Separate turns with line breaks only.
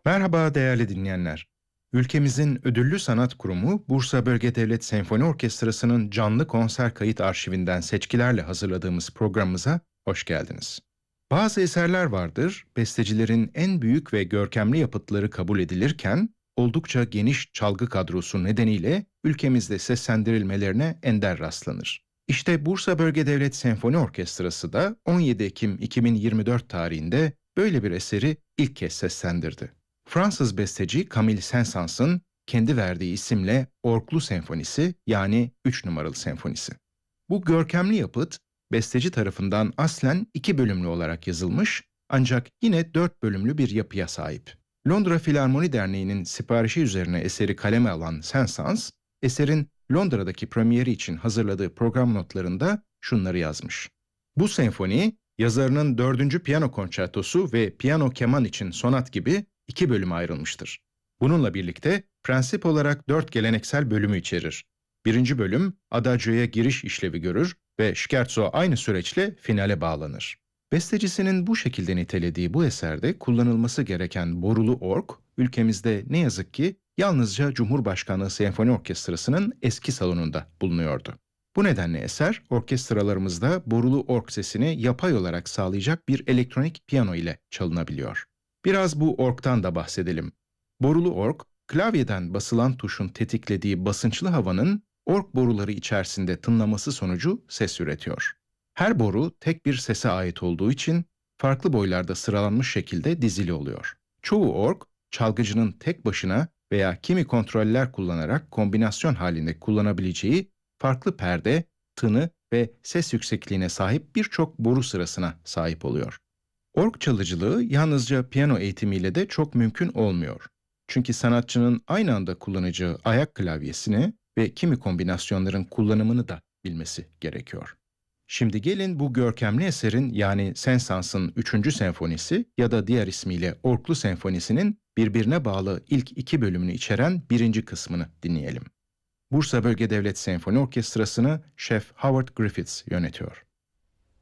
Merhaba değerli dinleyenler. Ülkemizin ödüllü sanat kurumu Bursa Bölge Devlet Senfoni Orkestrası'nın canlı konser kayıt arşivinden seçkilerle hazırladığımız programımıza hoş geldiniz. Bazı eserler vardır, bestecilerin en büyük ve görkemli yapıtları kabul edilirken, oldukça geniş çalgı kadrosu nedeniyle ülkemizde seslendirilmelerine ender rastlanır. İşte Bursa Bölge Devlet Senfoni Orkestrası da 17 Ekim 2024 tarihinde böyle bir eseri ilk kez seslendirdi. Fransız besteci Camille Saint-Saëns'ın kendi verdiği isimle Orklu Senfonisi yani 3 numaralı senfonisi. Bu görkemli yapıt besteci tarafından aslen 2 bölümlü olarak yazılmış ancak yine 4 bölümlü bir yapıya sahip. Londra Filarmoni Derneği'nin siparişi üzerine eseri kaleme alan Saint-Saëns, eserin Londra'daki premieri için hazırladığı program notlarında şunları yazmış. Bu senfoni, yazarının 4. piyano konçertosu ve piyano keman için sonat gibi 2 bölüme ayrılmıştır. Bununla birlikte prensip olarak 4 geleneksel bölümü içerir. Birinci bölüm adagio'ya giriş işlevi görür ve scherzo aynı süreçle finale bağlanır. Bestecisinin bu şekilde nitelediği bu eserde kullanılması gereken borulu org, ülkemizde ne yazık ki yalnızca Cumhurbaşkanlığı Senfoni Orkestrası'nın eski salonunda bulunuyordu. Bu nedenle eser, orkestralarımızda borulu org sesini yapay olarak sağlayacak bir elektronik piyano ile çalınabiliyor. Biraz bu org'tan da bahsedelim. Borulu org, klavyeden basılan tuşun tetiklediği basınçlı havanın org boruları içerisinde tınlaması sonucu ses üretiyor. Her boru tek bir sese ait olduğu için farklı boylarda sıralanmış şekilde dizili oluyor. Çoğu org, çalgıcının tek başına veya kimi kontroller kullanarak kombinasyon halinde kullanabileceği farklı perde, tını ve ses yüksekliğine sahip birçok boru sırasına sahip oluyor. Org çalıcılığı yalnızca piyano eğitimiyle de çok mümkün olmuyor. Çünkü sanatçının aynı anda kullanacağı ayak klavyesini ve kimi kombinasyonların kullanımını da bilmesi gerekiyor. Şimdi gelin bu görkemli eserin yani Saint-Saëns'ın 3. senfonisi ya da diğer ismiyle Orklu Senfonisi'nin birbirine bağlı ilk 2 bölümünü içeren birinci kısmını dinleyelim. Bursa Bölge Devlet Senfoni Orkestrası'nı Şef Howard Griffiths yönetiyor.